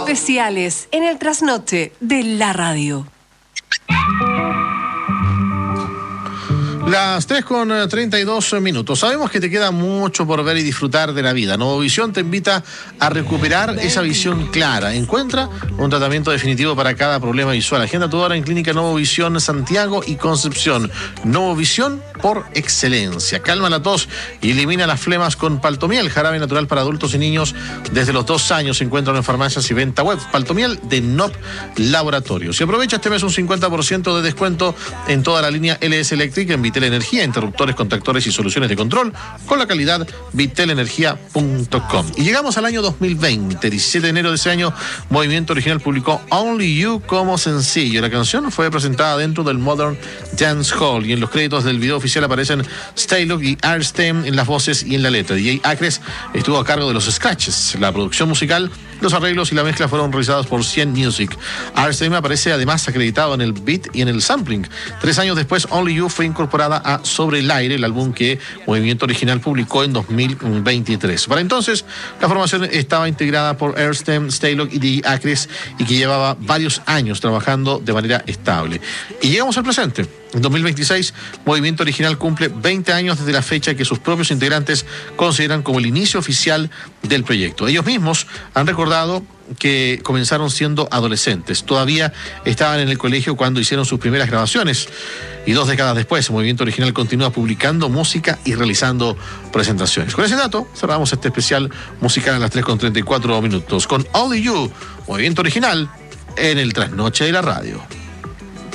especiales en el trasnoche de la radio. Las 3:32. Sabemos que te queda mucho por ver y disfrutar de la vida. Novovisión te invita a recuperar esa visión clara. Encuentra un tratamiento definitivo para cada problema visual. Agenda tu hora en Clínica Novovisión Santiago y Concepción. Novovisión por excelencia. Calma la tos y elimina las flemas con Paltomiel, jarabe natural para adultos y niños desde los 2 años. Se encuentran en farmacias y venta web. Paltomiel de NOP Laboratorios. Y aprovecha este mes un 50% de descuento en toda la línea LS Electric en Vitel Energía, interruptores, contactores y soluciones de control con la calidad vitelenergia.com. Y llegamos al año 2020, 17 de enero de ese año, Movimiento Original publicó Only You como sencillo. La canción fue presentada dentro del Modern Dance Hall y en los créditos del video oficial aparecen Staylock y Arstem en las voces y en la letra. DJ Acres estuvo a cargo de los scratches. La producción musical, los arreglos y la mezcla fueron realizados por 100 Music. Arstem aparece además acreditado en el beat y en el sampling. 3 años después, Only You fue incorporada a Sobre el Aire, el álbum que Movimiento Original publicó en 2023. Para entonces, la formación estaba integrada por Arstem, Staylock y DJ Acres y que llevaba varios años trabajando de manera estable. Y llegamos al presente. En 2026, Movimiento Original cumple 20 años desde la fecha que sus propios integrantes consideran como el inicio oficial del proyecto. Ellos mismos han recordado que comenzaron siendo adolescentes. Todavía estaban en el colegio cuando hicieron sus primeras grabaciones. Y 2 décadas después, Movimiento Original continúa publicando música y realizando presentaciones. Con ese dato, cerramos este especial musical a las 3:34 con Only You, Movimiento Original, en el trasnoche de la radio.